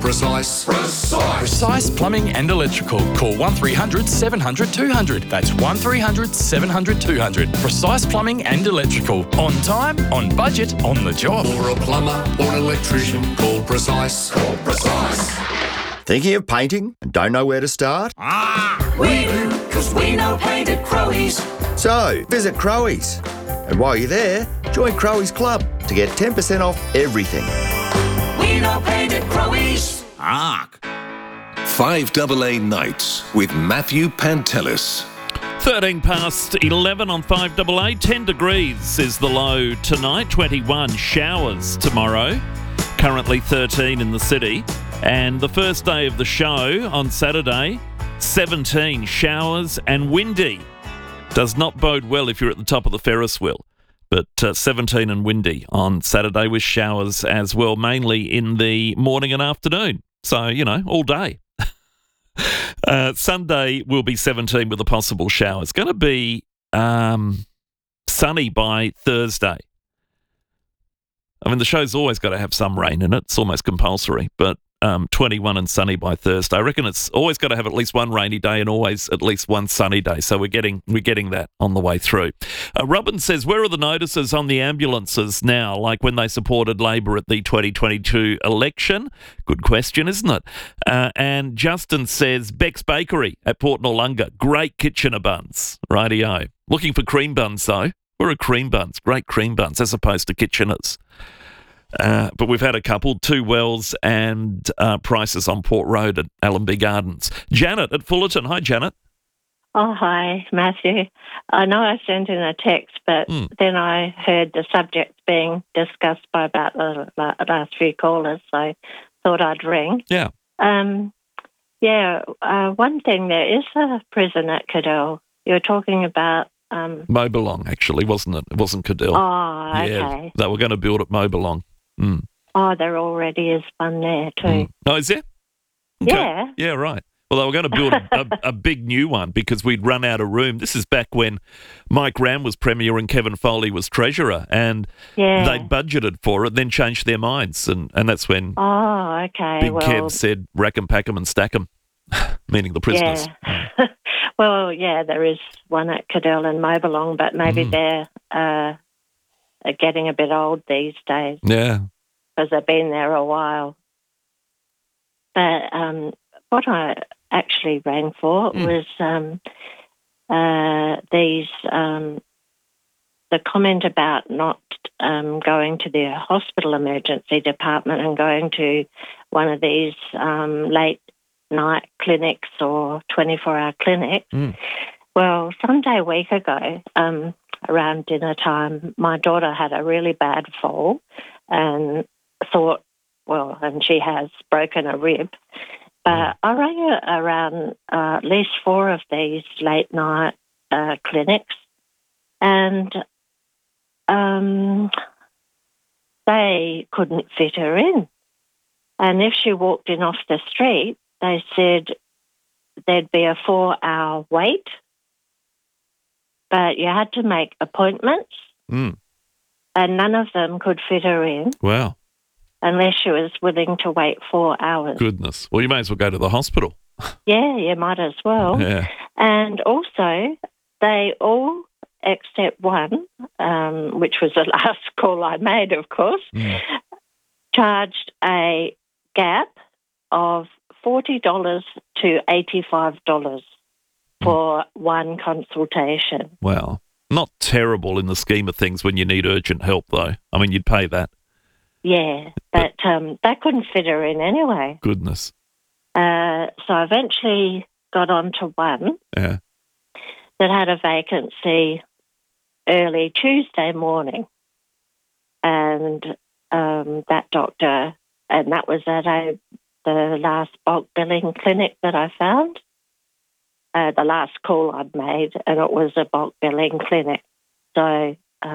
Precise. Precise Plumbing and Electrical. Call 1300 700 200. That's 1300 700 200. Precise Plumbing and Electrical. On time, on budget, on the job. For a plumber or an electrician, call Precise. Call Precise. Thinking of painting and don't know where to start? We do, because we know paint at Crowe's. So, visit Crowe's. And while you're there, join Crowe's Club to get 10% off everything. We know paint at Crowe's. 5AA Nights with Matthew Pantelis. 13 past 11 on 5AA. 10 degrees is the low tonight. 21 showers tomorrow. Currently 13 in the city. And the first day of the show on Saturday, 17 showers and windy. Does not bode well if you're at the top of the Ferris wheel. But 17 and windy on Saturday with showers as well, mainly in the morning and afternoon. So, you know, all day. Sunday will be 17 with a possible shower. It's going to be sunny by Thursday. I mean, the show's always got to have some rain in it. It's almost compulsory. But 21 and sunny by Thursday. I reckon it's always got to have at least one rainy day and always at least one sunny day. So we're getting that on the way through. Robin says, where are the notices on the ambulances now, like when they supported Labor at the 2022 election? Good question, isn't it? And Justin says, Beck's Bakery at Port Noarlunga. Great Kitchener buns. Rightio. Looking for cream buns, though. Where are cream buns? Great cream buns, as opposed to Kitcheners. But we've had a couple, Two Wells and Prices on Port Road at Allenby Gardens. Janet at Fullerton. Hi, Janet. Oh, hi, Matthew. I know I sent in a text, but then I heard the subject being discussed by about the last few callers, so thought I'd ring. Yeah. One thing, there is a prison at Cadell. You're talking about... Mobilong, actually, wasn't it? It wasn't Cadell. Oh, okay. Yeah, they were going to build at Mobilong. Oh, there already is one there too. Oh, is there? Okay. Yeah. Yeah, right. Well, they were going to build a big new one because we'd run out of room. This is back when Mike Ram was Premier and Kevin Foley was Treasurer, and they budgeted for it, then changed their minds, and that's when Big Kev said, rack 'em, pack 'em and stack 'em, meaning the prisoners. Yeah. Well, yeah, there is one at Cadell and Mobilong, but maybe they're getting a bit old these days. Yeah. Because they've been there a while. But what I actually rang for was the comment about not going to the hospital emergency department and going to one of these late night clinics or 24-hour clinics. Well, someday a week ago, around dinner time, my daughter had a really bad fall and thought, and she has broken a rib. But I rang around at least 4 of these late night clinics, and they couldn't fit her in. And if she walked in off the street, they said there'd be a 4-hour wait, but you had to make appointments, and none of them could fit her in. Wow. Unless she was willing to wait 4 hours. Goodness. Well, you may as well go to the hospital. Yeah, you might as well. Yeah. And also, they all, except one, which was the last call I made, of course, charged a gap of $40 to $85 for one consultation. Wow. Not terrible in the scheme of things when you need urgent help, though. I mean, you'd pay that. Yeah, but they couldn't fit her in anyway. Goodness. So I eventually got onto one that had a vacancy early Tuesday morning. And that doctor, and that was at the last bulk billing clinic that I found, the last call I'd made, and it was a bulk billing clinic. So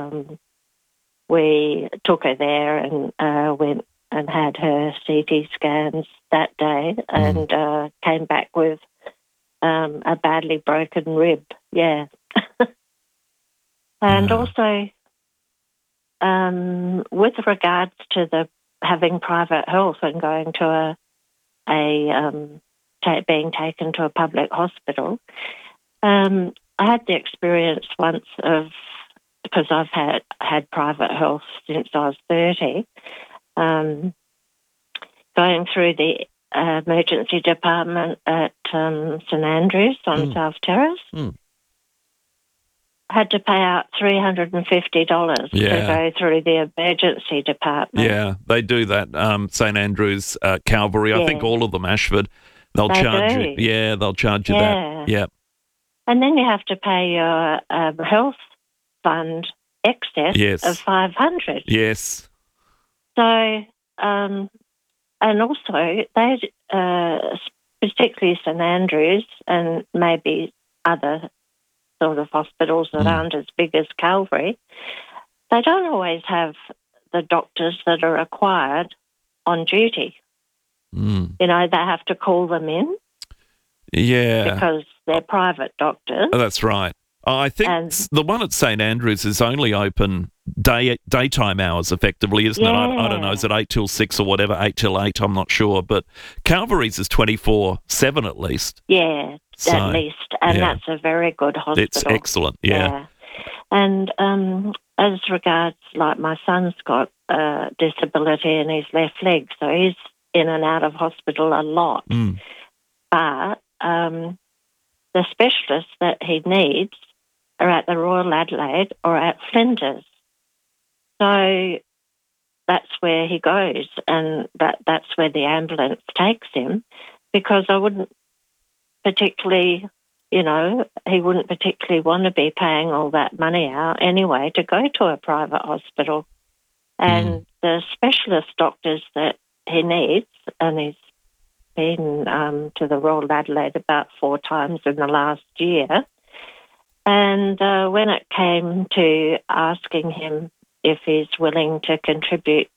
we took her there and went and had her CT scans that day and came back with a badly broken rib, And also, with regards to the having private health and going to being taken to a public hospital. I had the experience once of, because I've had private health since I was 30, going through the emergency department at St Andrews on South Terrace. Had to pay out $350 to go through the emergency department. Yeah, they do that. St Andrews, Calvary, I think all of them, Ashford, they'll charge you. Yeah, they'll charge you that. Yeah. And then you have to pay your health fund excess of $500. Yes. So, and also, they, particularly St Andrews and maybe other sort of hospitals that aren't as big as Calvary, they don't always have the doctors that are required on duty. You know, they have to call them in. Yeah. Because they're private doctors. Oh, that's right. I think the one at St Andrews is only open daytime hours, effectively, isn't it? I don't know, is it 8 till 6 or whatever, 8 till 8, I'm not sure. But Calvary's is 24/7 at least. Yeah, at least. And that's a very good hospital. It's excellent, yeah. And as regards, like my son's got a disability in his left leg, so he's in and out of hospital a lot. But the specialists that he needs are at the Royal Adelaide or at Flinders. So that's where he goes, and that's where the ambulance takes him, because I wouldn't particularly, you know, he wouldn't particularly want to be paying all that money out anyway to go to a private hospital. And the specialist doctors that he needs, and he's been to the Royal Adelaide about 4 times in the last year. And when it came to asking him if he's willing to contribute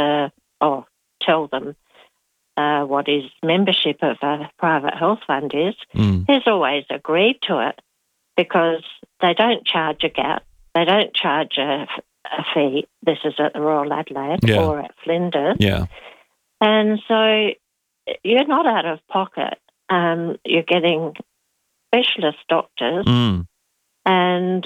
tell them what his membership of a private health fund is, he's always agreed to it, because they don't charge a gap, they don't charge a fee. This is at the Royal Adelaide or at Flinders. Yeah. And so you're not out of pocket. You're getting specialist doctors, and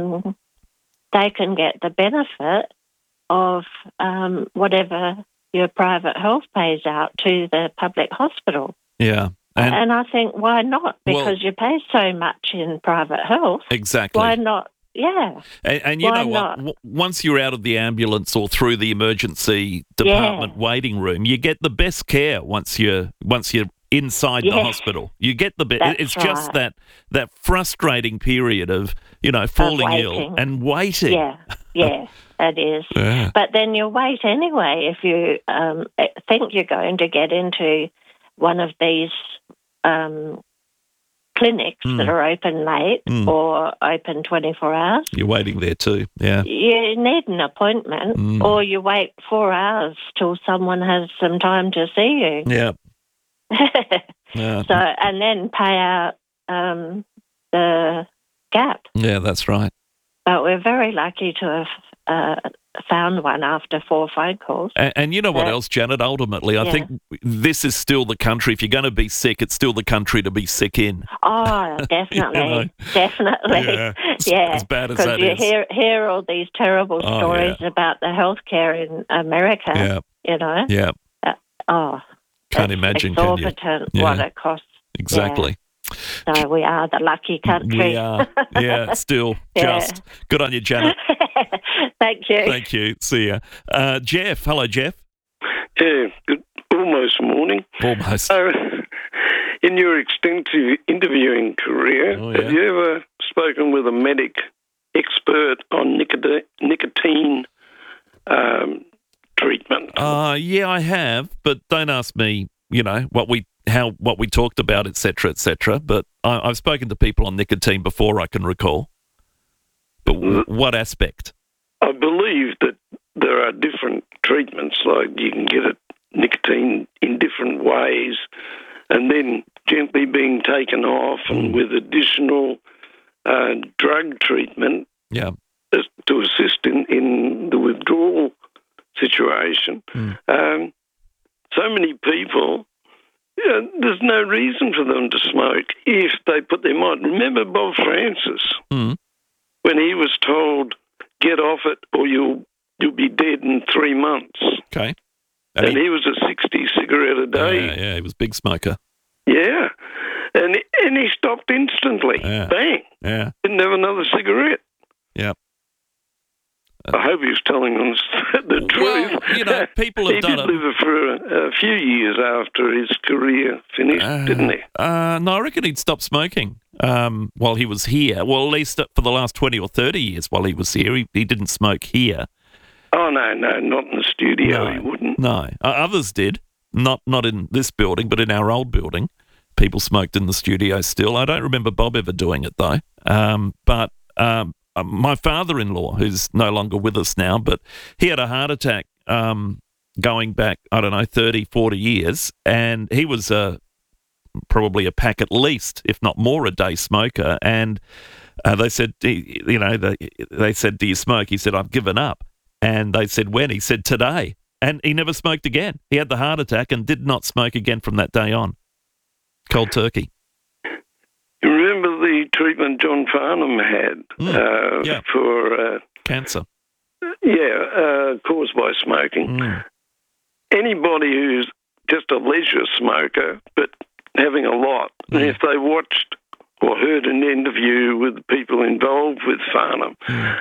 they can get the benefit of whatever your private health pays out to the public hospital. Yeah. And I think, why not? Because you pay so much in private health. Exactly. Why not? Yeah. And you know what? Once you're out of the ambulance or through the emergency department waiting room, you get the best care once you're inside the hospital. You get the best. It's just that frustrating period of, you know, falling ill and waiting. Yeah, it is. Yeah. But then you wait anyway if you think you're going to get into one of these clinics that are open late or open 24 hours. You're waiting there too, yeah. You need an appointment, or you wait 4 hours till someone has some time to see you. Yeah. So, and then pay out the gap. Yeah, that's right. But we're very lucky to have found one after 4 phone calls. And you know what else, Janet? Ultimately, I think this is still the country. If you're going to be sick, it's still the country to be sick in. Oh, definitely. You know? Definitely. Yeah. As bad as that is. Because you hear all these terrible stories about the healthcare in America, you know? Yeah. Can't imagine, can you? Exorbitant what it costs. Exactly. Yeah. So we are the lucky country. We are. Yeah, still. Just. Good on you, Janet. Thank you. Thank you. See ya. Jeff. Hello, Jeff. Yeah, good. Almost morning. Almost. In your extensive interviewing career, have you ever spoken with a medic expert on nicotine treatment? Yeah, I have, but don't ask me, you know, what we talked about, etc., etc. But I've spoken to people on nicotine before, I can recall. But what aspect? I believe that there are different treatments, like you can get nicotine in different ways, and then gently being taken off, and with additional drug treatment to assist in the withdrawal situation. So many people there's no reason for them to smoke if they put their mind. Remember Bob Francis, when he was told, get off it or you'll be dead in 3 months. Okay. And he was a 60 cigarette a day. Yeah, he was a big smoker. Yeah. And he stopped instantly. Yeah. Bang. Yeah. Didn't have another cigarette. Yeah. I hope he was telling us the truth. Well, people have done it. He did live for a few years after his career finished, didn't he? No, I reckon he'd stopped smoking while he was here. Well, at least for the last 20 or 30 years while he was here. He didn't smoke here. Oh, no, not in the studio, he wouldn't. No, others did. Not in this building, but in our old building. People smoked in the studio still. I don't remember Bob ever doing it, though. But my father-in-law, who's no longer with us now, but he had a heart attack going back, 30, 40 years, and he was probably a pack at least, if not more, a day smoker. And they said, they said, do you smoke? He said, I've given up. And they said, when? He said, today. And he never smoked again. He had the heart attack and did not smoke again from that day on. Cold turkey. You remember the treatment John Farnham had for cancer? Yeah, caused by smoking. Anybody who's just a leisure smoker but having a lot, and if they watched or heard an interview with the people involved with Farnham,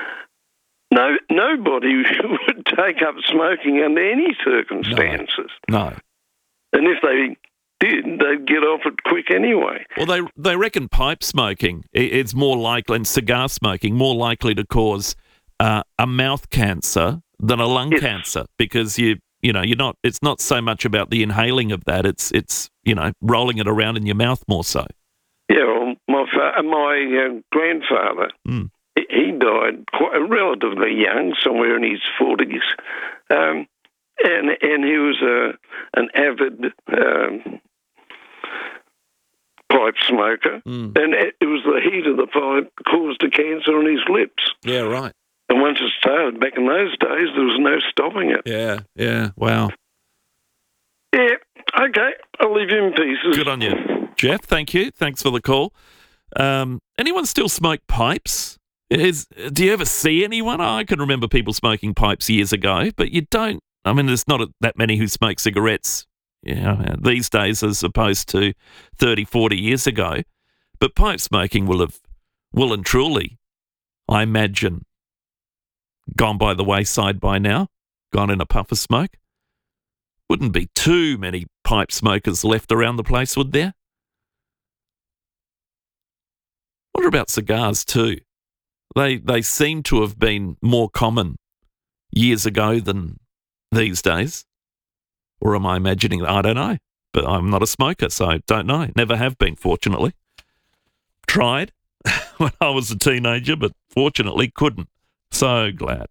nobody would take up smoking under any circumstances. No. And if they did, they'd get off it quick anyway. Well, they reckon pipe smoking it's more likely, and cigar smoking more likely to cause a mouth cancer than a lung cancer, because you're not. It's not so much about the inhaling of that. It's rolling it around in your mouth more so. Yeah, well, my grandfather. He died quite relatively young, somewhere in his 40s, and he was an avid pipe smoker, and it was the heat of the pipe that caused the cancer on his lips. Yeah, right. And once it started, back in those days, there was no stopping it. Yeah, wow. Yeah, okay, I'll leave you in pieces. Good on you, Jeff. Thank you. Thanks for the call. Anyone still smoke pipes? Do you ever see anyone? I can remember people smoking pipes years ago, but you don't. I mean, there's not that many who smoke cigarettes these days as opposed to 30, 40 years ago. But pipe smoking will and truly, I imagine, gone by the wayside by now, gone in a puff of smoke. Wouldn't be too many pipe smokers left around the place, would there? Wonder about cigars too. They seem to have been more common years ago than these days. Or am I imagining? I don't know. But I'm not a smoker, so I don't know. Never have been, fortunately. Tried when I was a teenager, but fortunately couldn't. So glad.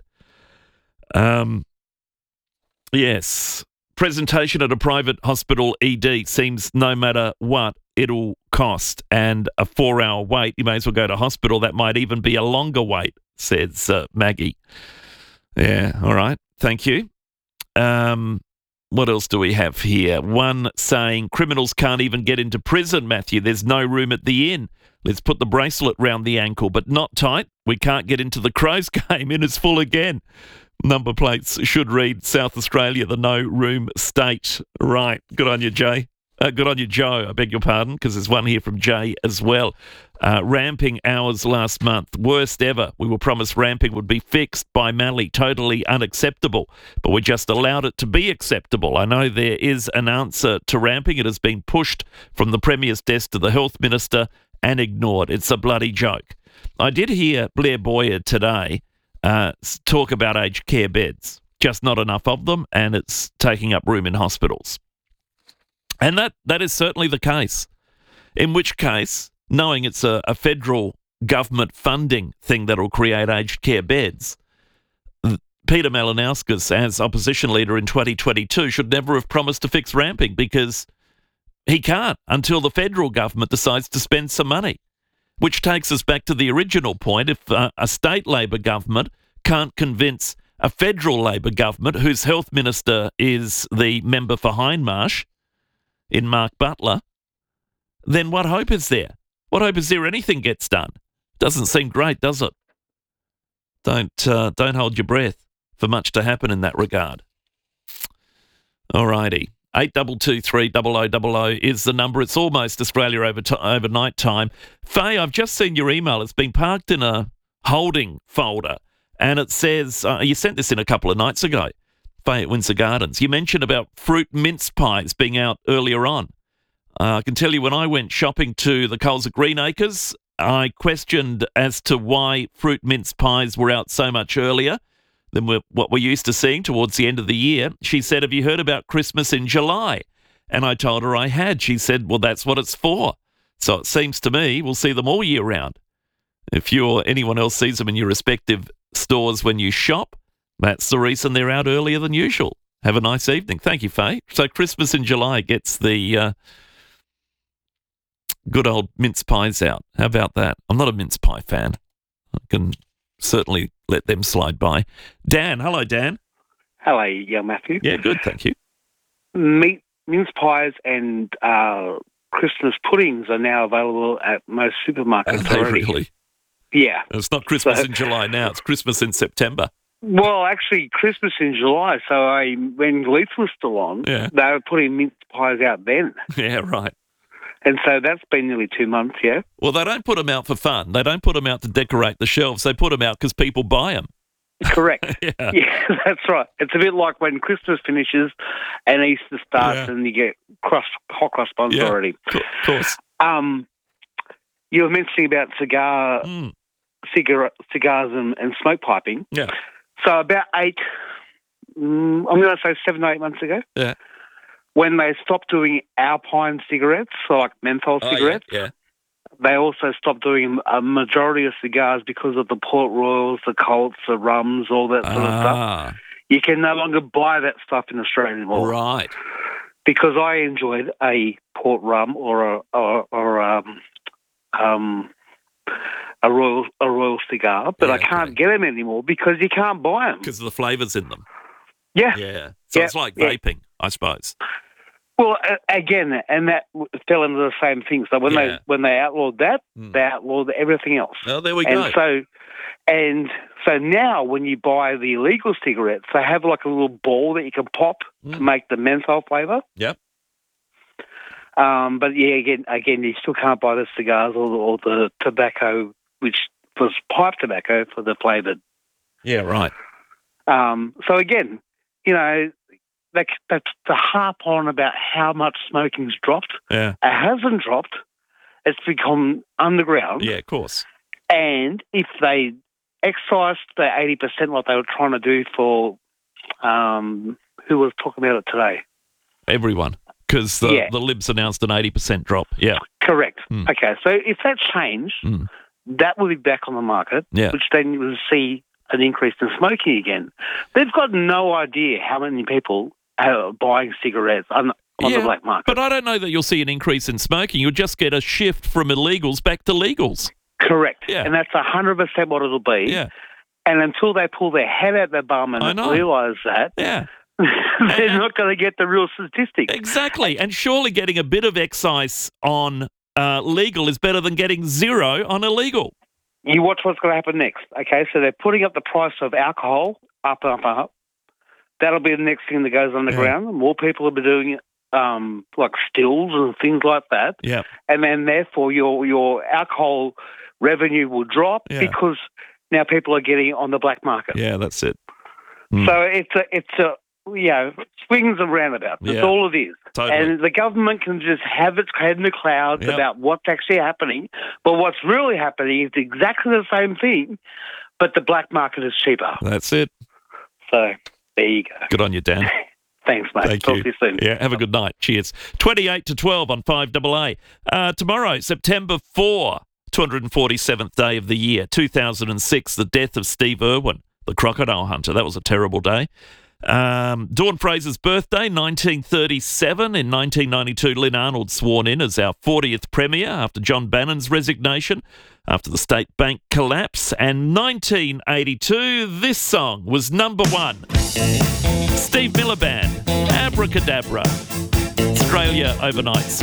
Yes. Presentation at a private hospital ED seems no matter what, it'll cost. And a 4-hour wait, you may as well go to hospital. That might even be a longer wait, says Maggie. Yeah, all right. Thank you. What else do we have here? One saying criminals can't even get into prison, Matthew. There's no room at the inn. Let's put the bracelet round the ankle, but not tight. We can't get into the Crows game. Inn is full again. Number plates should read South Australia, the no room state. Right. Good on you, Jay. Good on you, Joe. I beg your pardon, because there's one here from Jay as well. Ramping hours last month. Worst ever. We were promised ramping would be fixed by Mallee. Totally unacceptable. But we just allowed it to be acceptable. I know there is an answer to ramping. It has been pushed from the Premier's desk to the Health Minister and ignored. It's a bloody joke. I did hear Blair Boyer today talk about aged care beds. Just not enough of them, and it's taking up room in hospitals. And that is certainly the case. In which case, knowing it's a federal government funding thing that will create aged care beds, Peter Malinauskas, as opposition leader in 2022, should never have promised to fix ramping, because he can't until the federal government decides to spend some money. Which takes us back to the original point. If a state Labor government can't convince a federal Labor government, whose health minister is the member for Hindmarsh, in Mark Butler, then what hope is there? What hope is there anything gets done? Doesn't seem great, does it? Don't hold your breath for much to happen in that regard. All righty. 8223 0000 is the number. It's almost Australia overnight time. Faye, I've just seen your email. It's been parked in a holding folder, and it says, you sent this in a couple of nights ago, Faye at Windsor Gardens. You mentioned about fruit mince pies being out earlier on. I can tell you when I went shopping to the Coles at Greenacres, I questioned as to why fruit mince pies were out so much earlier than what we're used to seeing towards the end of the year. She said, have you heard about Christmas in July? And I told her I had. She said, well, that's what it's for. So it seems to me we'll see them all year round. If you or anyone else sees them in your respective stores when you shop, that's the reason they're out earlier than usual. Have a nice evening. Thank you, Faye. So Christmas in July gets the good old mince pies out. How about that? I'm not a mince pie fan. I can certainly let them slide by. Dan, hello, Dan. Hello, young Matthew. Yeah, good, thank you. Mince pies and Christmas puddings are now available at most supermarkets already. Really? Yeah. It's not Christmas in July now, it's Christmas in September. Well, actually, Christmas in July. So when Leith was still on, they were putting mince pies out then. Yeah, right. And so that's been nearly 2 months, yeah? Well, they don't put them out for fun. They don't put them out to decorate the shelves. They put them out because people buy them. Correct. Yeah, that's right. It's a bit like when Christmas finishes and Easter starts and you get hot cross buns already. Of course. You were mentioning about cigars and smoke piping. Yeah. So about I'm going to say 7 or 8 months ago. Yeah. When they stopped doing Alpine cigarettes, so like menthol cigarettes, they also stopped doing a majority of cigars because of the Port Royals, the Colts, the Rums, all that sort of stuff. You can no longer buy that stuff in Australia anymore. Right. Because I enjoyed a Port Rum or a Royal cigar, but I can't get them anymore because you can't buy them. Because of the flavours in them. Yeah. Yeah. So it's like vaping, I suppose. Well, again, and that fell into the same thing. So when they outlawed that, they outlawed everything else. Oh, there we go. So now when you buy the illegal cigarettes, they have like a little ball that you can pop to make the menthol flavour. Yep. But yeah, again, you still can't buy the cigars or the tobacco, which was pipe tobacco for the flavoured. Yeah, right. So again, you know, that's to harp on about how much smoking's dropped. Yeah. It hasn't dropped. It's become underground. Yeah, of course. And if they excised the 80% like they were trying to do for, who was talking about it today? Everyone. Because the Libs announced an 80% drop. Yeah. Correct. Okay, so if that changed, that will be back on the market, which then you will see an increase in smoking again. They've got no idea how many people are buying cigarettes on the black market. But I don't know that you'll see an increase in smoking. You'll just get a shift from illegals back to legals. Correct. Yeah. And that's 100% what it'll be. Yeah. And until they pull their head out their bum and realise that, they're not going to get the real statistics. Exactly. And surely getting a bit of excise on legal is better than getting zero on illegal. You watch what's going to happen next. Okay, so they're putting up the price of alcohol up. That'll be the next thing that goes underground. More people will be doing it, like stills and things like that. Yeah. And then therefore your alcohol revenue will drop because now people are getting on the black market. Yeah, that's it. So it's a swings and roundabouts. That's all it is. Totally. And the government can just have its head in the clouds about what's actually happening. But what's really happening is exactly the same thing, but the black market is cheaper. That's it. So there you go. Good on you, Dan. Thanks, mate. Thank Talk you. to you soon. Yeah, have a good night. Cheers. 28 to 12 on 5AA. Tomorrow, September 4, 247th day of the year, 2006, the death of Steve Irwin, the crocodile hunter. That was a terrible day. Dawn Fraser's birthday, 1937. In 1992, Lynn Arnold sworn in as our 40th Premier after John Bannon's resignation, after the State Bank collapse. And 1982, this song was number one. Steve Miller Band, Abracadabra. Australia overnight.